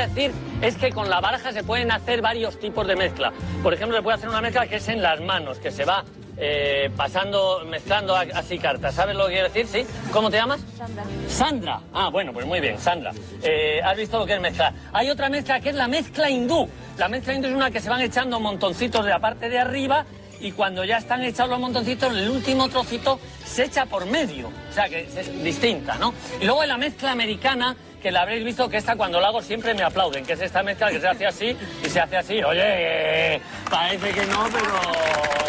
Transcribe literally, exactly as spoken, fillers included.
a decir es que con la baraja se pueden hacer varios tipos de mezcla. Por ejemplo, se puede hacer una mezcla que es en las manos, que se va eh, pasando, mezclando así cartas. ¿Sabes lo que quiero decir? ¿Sí? ¿Cómo te llamas? Sandra. Sandra. Ah, bueno, pues muy bien, Sandra. Eh, ¿Has visto lo que es mezclar? Hay otra mezcla que es la mezcla hindú. La mezcla hindú es una que se van echando montoncitos de la parte de arriba y cuando ya están echados los montoncitos, el último trocito se echa por medio. O sea, que es distinta, ¿no? Y luego hay la mezcla americana, que la habréis visto, que esta cuando la hago siempre me aplauden, que es esta mezcla que se hace así y se hace así. Oye, parece que no, pero...